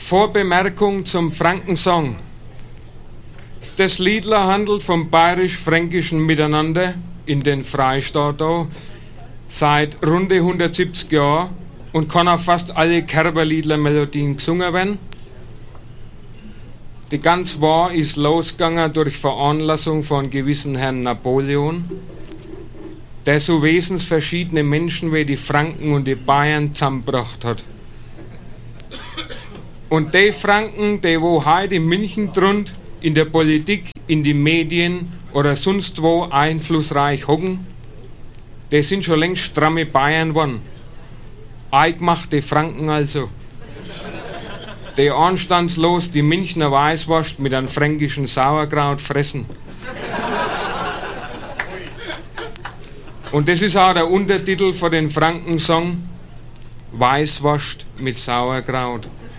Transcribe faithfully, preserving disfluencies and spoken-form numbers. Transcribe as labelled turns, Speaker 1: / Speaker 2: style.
Speaker 1: Vorbemerkung zum Frankensong. Das Liedler handelt vom bayerisch-fränkischen Miteinander in den Freistaat da seit rund hundertsiebzig Jahren und kann auf fast alle Kerberliedler-Melodien gesungen werden. Die ganz wahr ist losgegangen durch Veranlassung von gewissen Herrn Napoleon, der so wesensverschiedene Menschen wie die Franken und die Bayern zusammengebracht hat. Und die Franken, die wo heute in München drunter in der Politik, in die Medien oder sonst wo einflussreich hocken, die sind schon längst stramme Bayern geworden. Eingemachte Franken also. Die anstandslos die Münchner Weißwurst mit einem fränkischen Sauerkraut fressen. Und das ist auch der Untertitel für den Frankensong: Weißwurst mit Sauerkraut.